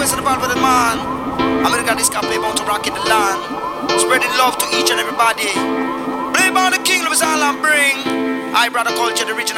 Yes, the ball with the man. America, this can play about to rock in the land. Spreading love to each and everybody. Play about the king, Louis Island bring. I brother culture, the regional.